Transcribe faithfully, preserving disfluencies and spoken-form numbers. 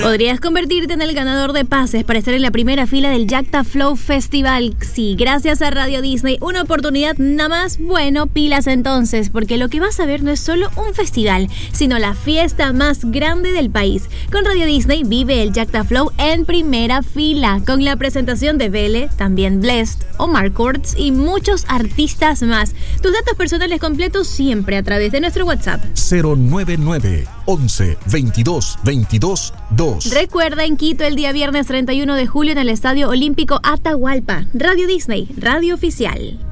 Podrías convertirte en el ganador de pases para estar en la primera fila del Jacta Flow Festival. Sí, gracias a Radio Disney, una oportunidad nada más. Bueno, pilas entonces, porque lo que vas a ver no es solo un festival, sino la fiesta más grande del país. Con Radio Disney vive el Jacta Flow en primera fila, con la presentación de Vele, también Blessed, Omar Courtz y muchos artistas más. Tus datos personales completos siempre a través de nuestro WhatsApp cero nueve nueve once veintidós veintidós dos. Recuerda, en Quito el día viernes treinta y uno de julio en el Estadio Olímpico Atahualpa. Radio Disney, radio oficial.